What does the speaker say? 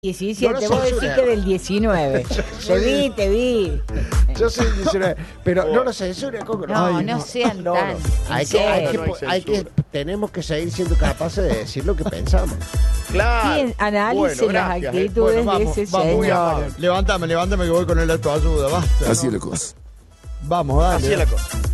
17, vos decís que del 19. Te vi. Yo soy 19, pero no lo censure, Coco. No sean tan. Tenemos que seguir siendo capaces de decir lo que pensamos. Claro. Sí, analicen las actitudes de ese señor. Levántame que voy con el autoayuda, basta. Así es la cosa. Vamos, dale. Así es la cosa.